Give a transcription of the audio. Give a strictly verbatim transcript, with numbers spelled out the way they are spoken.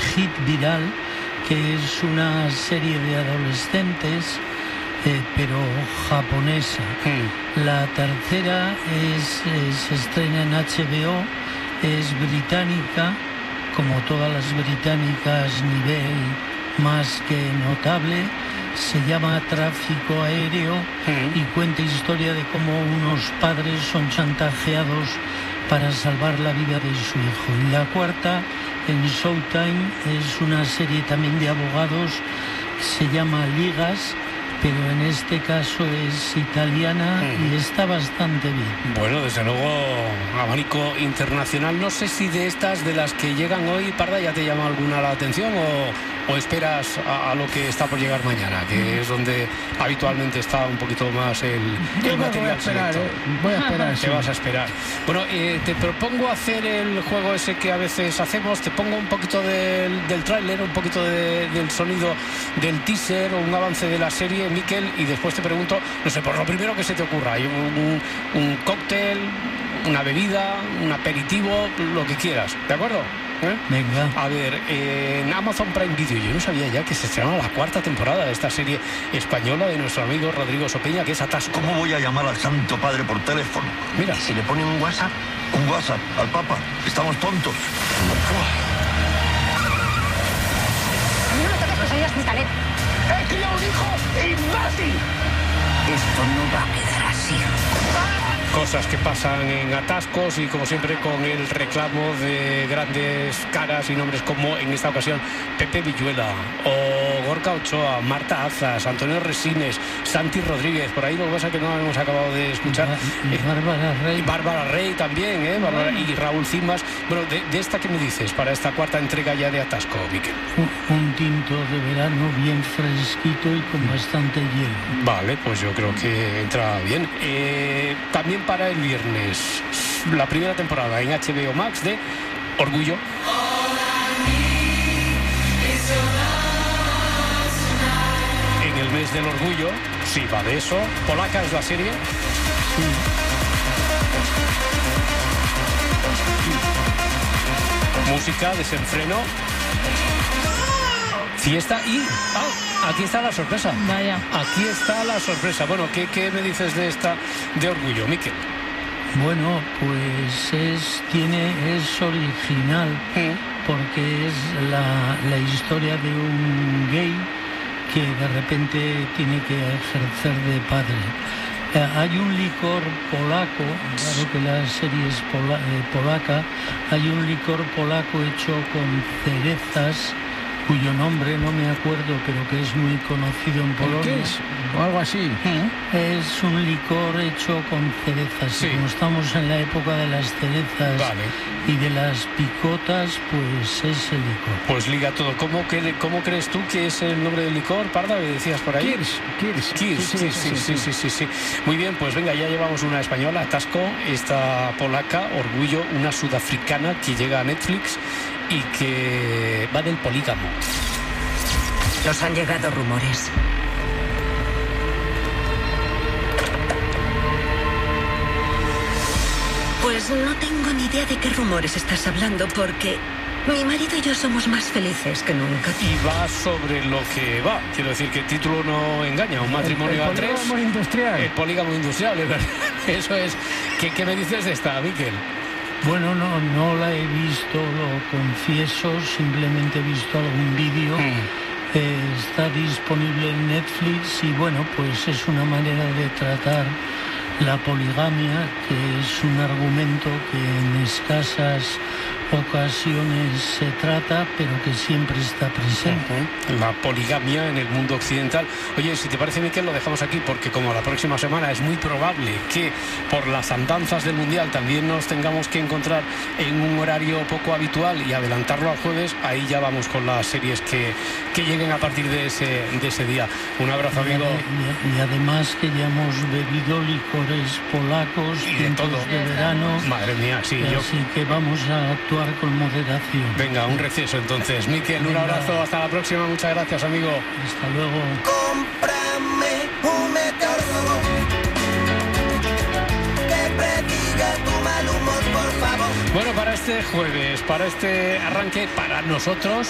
Hit Viral, que es una serie de adolescentes, eh, pero japonesa. Mm. La tercera es, es, se estrena en H B O, es británica, como todas las británicas, nivel más que notable. Se llama Tráfico Aéreo mm. y cuenta historia de cómo unos padres son chantajeados para salvar la vida de su hijo. Y la cuarta, en Showtime, es una serie también de abogados, se llama Ligas, pero en este caso es italiana mm. y está bastante bien. Bueno, desde luego, abanico internacional. No sé si de estas, de las que llegan hoy, Parda, ¿ya te llama alguna la atención o, o esperas a, a lo que está por llegar mañana, que es donde habitualmente está un poquito más el, el material voy a esperar, selecto? Eh. Voy a esperar. ¿Qué sí. vas a esperar? Bueno, eh, te propongo hacer el juego ese que a veces hacemos. Te pongo un poquito del, del tráiler, un poquito de, del sonido del teaser o un avance de la serie, Miquel, y después te pregunto, no sé, por lo primero que se te ocurra. Hay un, un, un cóctel, una bebida, un aperitivo, lo que quieras, ¿de acuerdo? ¿Eh? Venga. A ver, eh, en Amazon Prime Video, yo no sabía ya que se estrenaba la cuarta temporada de esta serie española de nuestro amigo Rodrigo Sopeña, que es Atasco. ¿Cómo voy a llamar al Santo Padre por teléfono? Mira. ¿Y si le ponen un WhatsApp? Un WhatsApp al Papa. Estamos tontos. A mí no me toques que soy hospitalet. ¡He criado un hijo imbécil! Esto no va a quedar así. Cosas que pasan en Atascos y como siempre con el reclamo de grandes caras y nombres como en esta ocasión Pepe Villuela o Gorka Ochoa, Marta Azas, Antonio Resines, Santi Rodríguez. Por ahí lo que pasa es que no hemos acabado de escuchar. Y Bárbara Rey. Y Bárbara Rey también, ¿eh? Bárbara, y Raúl Cimas. Bueno, de, de esta, ¿qué me dices para esta cuarta entrega ya de Atasco, Miquel? Un, un tinto de verano bien fresquito y con bastante hielo. Vale, pues yo creo que entra bien. Eh, también para el viernes, la primera temporada en H B O Max de Orgullo. En el mes del orgullo, sí, va de eso. Polaca es la serie. Sí. Música, desenfreno, fiesta y... Ah, aquí está la sorpresa. Vaya. Aquí está la sorpresa. Bueno, ¿qué, qué me dices de esta de Orgullo, Miquel? Bueno, pues es tiene es original ¿Eh? porque es la, la historia de un gay que de repente tiene que ejercer de padre. Eh, hay un licor polaco, claro que la serie es pola, eh, polaca, hay un licor polaco hecho con cerezas, cuyo nombre no me acuerdo, pero que es muy conocido en Polonia. ¿Qué es? O algo así. ¿Eh? Es un licor hecho con cerezas. Sí. Como estamos en la época de las cerezas vale. y de las picotas, pues es el licor. Pues liga todo. ¿Cómo, que, ¿Cómo crees tú que es el nombre del licor, Parda, que decías por ahí? Kirs. Kirs. Kirs. Sí, sí, sí, sí, sí, sí, sí. Muy bien, pues venga, ya llevamos una española, Atasco, esta polaca, Orgullo, una sudafricana que llega a Netflix y que va del polígamo. Nos han llegado rumores. Pues no tengo ni idea de qué rumores estás hablando, porque mi marido y yo somos más felices que nunca. Y va sobre lo que va. Quiero decir que el título no engaña. Un matrimonio el, el a tres. El polígamo industrial. El polígamo industrial, es verdad. Eso es. ¿Qué, qué me dices de esta, Miquel? Bueno, no, no la he visto, lo confieso, simplemente he visto algún vídeo. Mm. Eh, está disponible en Netflix y bueno, pues es una manera de tratar la poligamia, que es un argumento que en escasas ocasiones se trata, pero que siempre está presente. Uh-huh. La poligamia en el mundo occidental. Oye, si te parece, Miquel, lo dejamos aquí, porque como la próxima semana es muy probable que por las andanzas del Mundial también nos tengamos que encontrar en un horario poco habitual y adelantarlo al jueves, ahí ya vamos con las series que, que lleguen a partir de ese, de ese día. Un abrazo, amigo. Y, y además que ya hemos bebido licores polacos y de todo de verano. Madre mía, sí. Así yo... que vamos a actuar con moderación. Venga, un receso entonces. Miquel, un abrazo, hasta la próxima, muchas gracias, amigo. Hasta luego. Cómprame un meteorólogo que prediga tu mal humor, por favor. Bueno, para este jueves, para este arranque, para nosotros